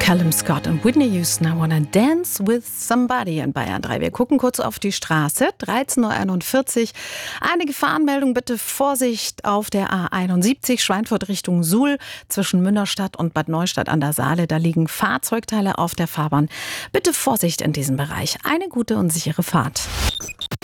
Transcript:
Callum Scott und Whitney Houston, I Wanna Dance with Somebody in Bayern 3. Wir gucken kurz auf die Straße, 13:41 Uhr. Eine Gefahrenmeldung, bitte Vorsicht auf der A71, Schweinfurt Richtung Suhl, zwischen Münnerstadt und Bad Neustadt an der Saale. Da liegen Fahrzeugteile auf der Fahrbahn. Bitte Vorsicht in diesem Bereich. Eine gute und sichere Fahrt.